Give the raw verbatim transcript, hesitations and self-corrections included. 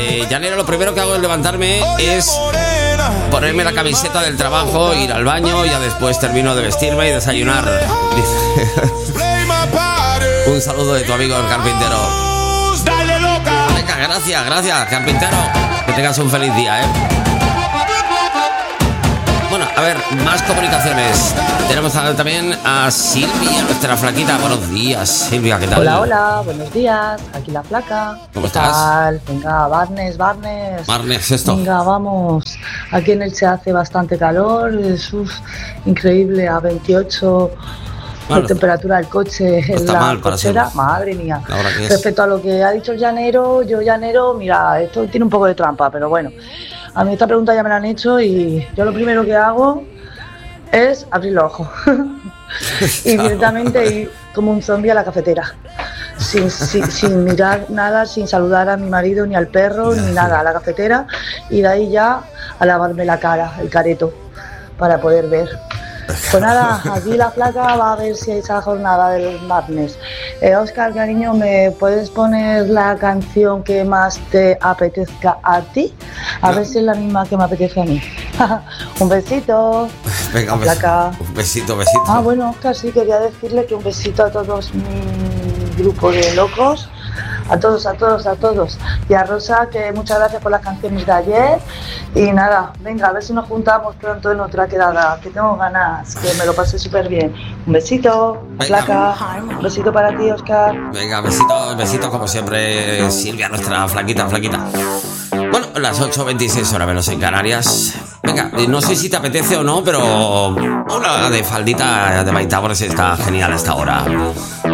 Eh, Llanero, lo primero que hago es levantarme es ponerme la camiseta del trabajo, ir al baño, ya después termino de vestirme y desayunar. Un saludo de tu amigo el carpintero. Venga, gracias, gracias, carpintero. Que tengas un feliz día, ¿eh? Bueno, a ver, más comunicaciones. Tenemos a, también a Silvia, nuestra flaquita. Buenos días, Silvia, ¿qué tal? Hola, hola, buenos días. Aquí la flaca. ¿Cómo ¿Qué estás? tal? Venga, Barnes, Barnes. Barnes, esto. Venga, vamos. Aquí en Elche hace bastante calor. Es uf, increíble, a veintiocho. Bueno, la temperatura del coche en está la mal para cochera, ser madre mía. la hora que es. Respecto a lo que ha dicho el llanero, yo llanero, mira, esto tiene un poco de trampa, pero bueno, a mí esta pregunta ya me la han hecho y yo lo primero que hago es abrir los ojos y directamente ir como un zombie a la cafetera, sin, sin, sin mirar nada, sin saludar a mi marido ni al perro ni nada, a la cafetera, y de ahí ya a lavarme la cara, el careto, para poder ver. Pues nada, aquí la flaca va a ver si hay esa jornada de los Madness. Eh, Óscar, cariño, ¿me puedes poner la canción que más te apetezca a ti? A ver si es la misma que me apetece a mí. Un besito. Venga, un, flaca. un besito, besito. Ah, bueno, Óscar, sí, quería decirle que un besito a todos mi grupo de locos. A todos, a todos, a todos. Y a Rosa, que muchas gracias por las canciones de ayer. Y nada, venga, a ver si nos juntamos pronto en otra quedada, que tengo ganas, que me lo pasé súper bien. Un besito, flaca. Un besito para ti, Óscar. Venga, besito, besito como siempre, Silvia, nuestra flaquita, flaquita. Bueno, las ocho veintiséis horas menos en Canarias. Venga, no sé si te apetece o no, pero una de faldita de Maitá está genial a esta hora.